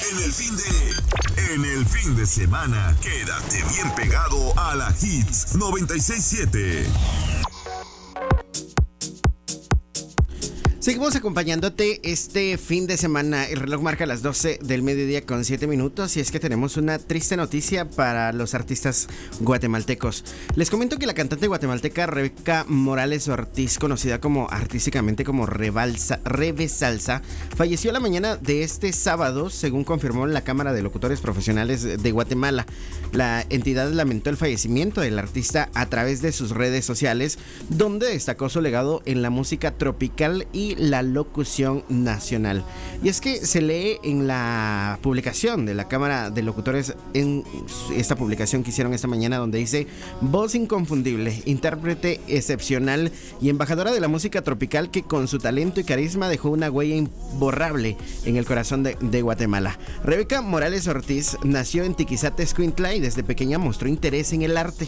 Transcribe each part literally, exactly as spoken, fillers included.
En el fin de... En el fin de semana, quédate bien pegado a la Hits noventa y seis punto siete. Seguimos acompañándote este fin de semana. El reloj marca las doce del mediodía con siete minutos y es que tenemos una triste noticia para los artistas guatemaltecos. Les comento que la cantante guatemalteca Rebeca Morales Ortiz, conocida como artísticamente como Rebalsa, Rebe Salsa, falleció la mañana de este sábado, según confirmó la Cámara de Locutores Profesionales de Guatemala. La entidad lamentó el fallecimiento del artista a través de sus redes sociales, donde destacó su legado en la música tropical y la locución nacional. Y es que se lee en la publicación de la Cámara de Locutores, en esta publicación que hicieron esta mañana, donde dice: voz inconfundible, intérprete excepcional y embajadora de la música tropical que con su talento y carisma dejó una huella imborrable en el corazón de, de Guatemala. Rebeca Morales Ortiz nació en Tiquizate, Escuintla, y desde pequeña mostró interés en el arte.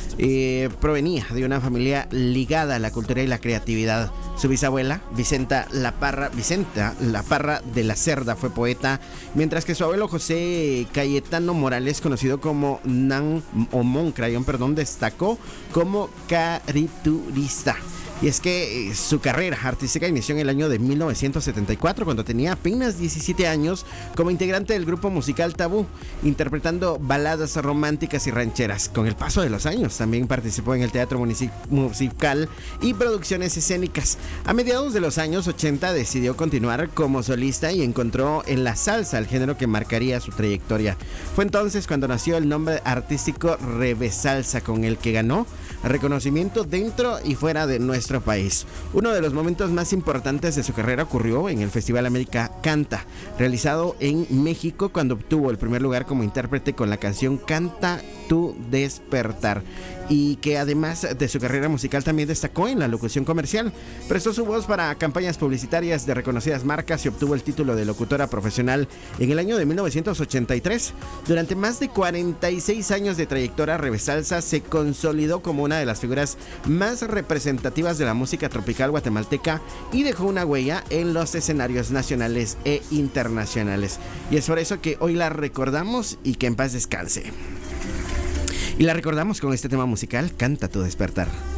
Eh, provenía de una familia ligada a la cultura y la creatividad. Su bisabuela, Vicenta La Parra, Vicenta La Parra de la Cerda, fue poeta, mientras que su abuelo José Cayetano Morales, conocido como Nan o Moncrayón, perdón, destacó como cariturista. Y es que eh, su carrera artística inició en el año de mil novecientos setenta y cuatro, cuando tenía apenas diecisiete años, como integrante del grupo musical Tabú, interpretando baladas románticas y rancheras. Con el paso de los años también participó en el teatro munici- musical y producciones escénicas. A mediados de los años ochenta decidió continuar como solista y encontró en la salsa el género que marcaría su trayectoria. Fue entonces cuando nació el nombre artístico Rebe Salsa, con el que ganó reconocimiento dentro y fuera de nuestro país. Uno de los momentos más importantes de su carrera ocurrió en el Festival América Canta, realizado en México, cuando obtuvo el primer lugar como intérprete con la canción Canta Tu Despertar, y que además de su carrera musical también destacó en la locución comercial. Prestó su voz para campañas publicitarias de reconocidas marcas y obtuvo el título de locutora profesional en el año de mil novecientos ochenta y tres. Durante más de cuarenta y seis años de trayectoria, Rebe Salsa se consolidó como una de las figuras más representativas de la música tropical guatemalteca y dejó una huella en los escenarios nacionales e internacionales. Y es por eso que hoy la recordamos y que en paz descanse. Y la recordamos con este tema musical, Canta Tu Despertar.